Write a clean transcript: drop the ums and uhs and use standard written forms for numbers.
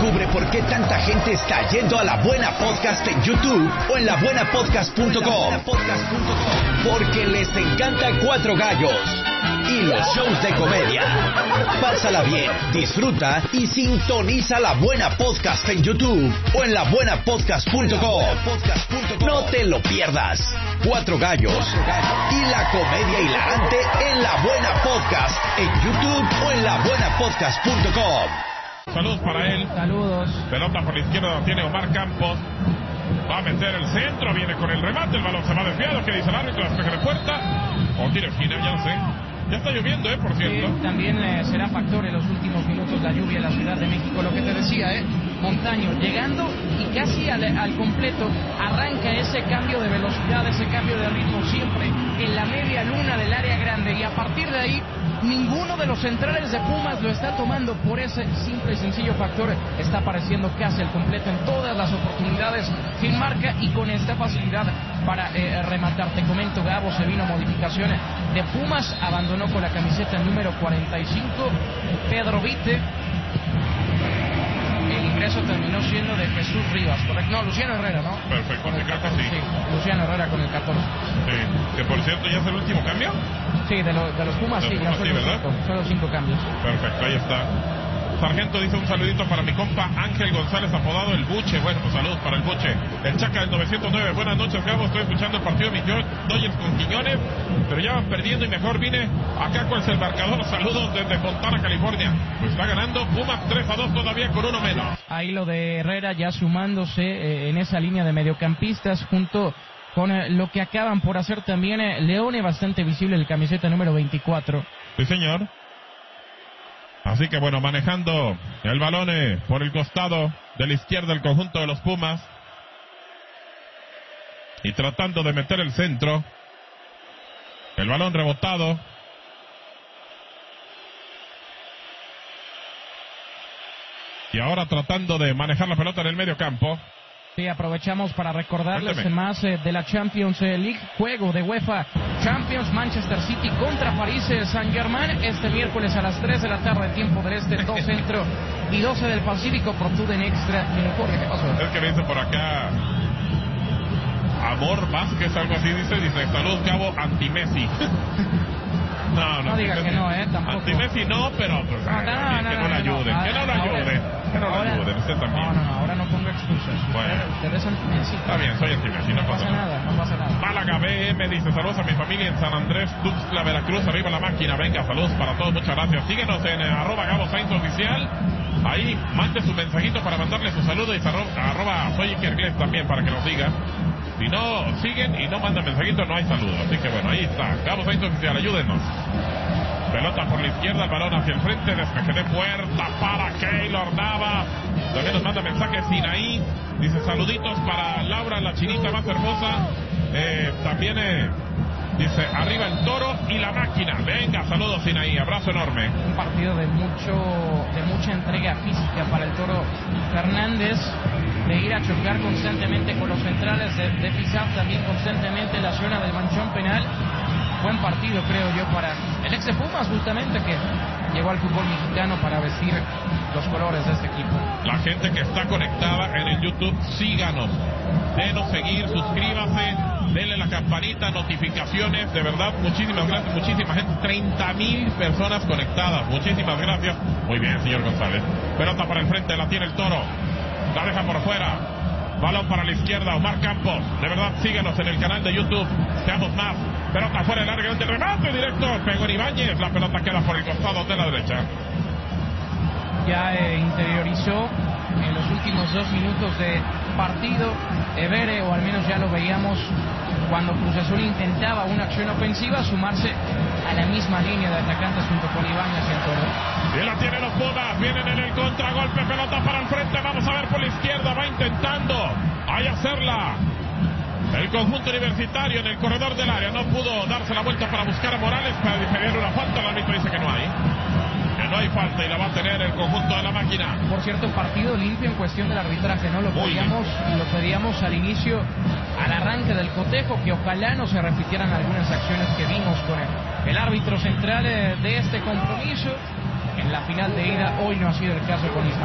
Descubre por qué tanta gente está yendo a La Buena Podcast en YouTube o en labuenapodcast.com. Porque les encanta Cuatro Gallos y los shows de comedia. Pásala bien, disfruta y sintoniza La Buena Podcast en YouTube o en labuenapodcast.com. No te lo pierdas. Cuatro Gallos y la comedia hilarante en La Buena Podcast en YouTube o en labuenapodcast.com. Saludos para él. Saludos. Pelota por la izquierda tiene Omar Campos. Va a meter el centro, viene con el remate, el balón se va desviado. ¿Qué dice el árbitro? Despeje de puerta. O tiro esquina, ya no sé. Ya está lloviendo, por cierto. También será factor en los últimos minutos la lluvia en la Ciudad de México. Lo que te decía, Montaño llegando y casi al completo arranca ese cambio de velocidad, ese cambio de ritmo siempre en la media luna del área grande. Y a partir de ahí, ninguno de los centrales de Pumas lo está tomando por ese simple y sencillo factor. Está apareciendo casi al completo en todas las oportunidades, sin marca y con esta facilidad para rematar. Te comento, Gabo, se vino modificación de Pumas, abandonó con la camiseta número 45 Pedro Vite. El ingreso terminó siendo de Jesús Rivas, ¿correcto? No, Luciano Herrera, ¿no? Perfecto, con el 14, sí. Luciano Herrera con el 14. Sí, que por cierto ya es el último cambio. Sí, de los Pumas, de sí, Pumas, ya sí, ¿verdad? son los 5 cambios. Perfecto, ahí está. Sargento dice un saludito para mi compa Ángel González, apodado El Buche. Bueno, pues saludos para El Buche. El Chaca del 909. Buenas noches, Gabo. Estoy escuchando el partido de mis Dodgers con Quiñones, pero ya van perdiendo y mejor vine acá con el marcador. Saludos desde Fontana, California. Pues está ganando Pumas 3-2 todavía con uno menos. Ahí lo de Herrera ya sumándose en esa línea de mediocampistas junto con lo que acaban por hacer también Leone, bastante visible el camiseta número 24. Sí, señor. Así que bueno, manejando el balón por el costado de la izquierda el conjunto de los Pumas. Y tratando de meter el centro. El balón rebotado. Y ahora tratando de manejar la pelota en el medio campo. Sí, aprovechamos para recordarles Cuénteme. más de la Champions League, juego de UEFA Champions, Manchester City contra París Saint-Germain, este miércoles a las 3 de la tarde, tiempo del este, 2 centro y 12 del Pacífico, por TUDN Extra. ¿Qué pasó? Es que me dice por acá Amor Vázquez, algo así, dice saludos, Cabo, anti-Messi. No diga que no, tampoco. Anti-Messi no, pero pues, que no lo ayuden, que no lo ayuden, usted también. No, ahora no pongo excusas. Bueno. Usted es anti-Messi. Está bien, soy anti-Messi, no pasa nada. No pasa nada. Málaga BM dice saludos a mi familia en San Andrés, Tuxtla, Veracruz, arriba la máquina. Venga, saludos para todos, muchas gracias. Síguenos en @Gabo Sainz Oficial. Ahí mande su mensajito para mandarle su saludo y arroba soy Iker Gles también para que nos siga. Si no siguen y no mandan mensajito, no hay saludo. Así que bueno, ahí está. Gabo Sainz Oficial, ayúdenos. Pelota por la izquierda, balón hacia el frente, despeje de puerta para Keylor Navas. También nos manda mensaje Sinaí. Dice saluditos para Laura, la chinita más hermosa. También dice arriba el Toro y la máquina. Venga, saludos Sinaí, abrazo enorme. Un partido de mucha entrega física para el Toro Fernández, de ir a chocar constantemente con los centrales, de pisar también constantemente la zona del manchón penal. Buen partido, creo yo, para el ex de Pumas, justamente, que llegó al fútbol mexicano para vestir los colores de este equipo. La gente que está conectada en el YouTube, síganos, denos seguir, suscríbase, denle la campanita, notificaciones, de verdad, muchísimas gracias, muchísima gente, 30,000 personas conectadas, muchísimas gracias. Muy bien, señor González. Pelota para el frente, la tiene el Toro, la deja por fuera. Balón para la izquierda, Omar Campos. De verdad, síguenos en el canal de YouTube. Seamos más. Pelota fuera del área, el remate directo. Pegó en Ibáñez. La pelota queda por el costado de la derecha. Ya interiorizó en los últimos 2 minutos de partido Evere, o al menos ya lo veíamos cuando Cruz Azul intentaba una acción ofensiva, sumarse a la misma línea de atacantes junto con Ibáñez y el Toro. Y la tienen los Pumas, vienen en el contragolpe, pelota para el frente, vamos a ver por la izquierda, va intentando ahí hacerla el conjunto universitario en el corredor del área, no pudo darse la vuelta para buscar a Morales para diferir una falta, el árbitro dice que no hay falta y la va a tener el conjunto de la máquina. Por cierto, partido limpio en cuestión del arbitraje, ¿no? Lo pedíamos al inicio, al arranque del cotejo, que ojalá no se repitieran algunas acciones que vimos con el árbitro central de este compromiso. En la final de ida, hoy no ha sido el caso con Ismael.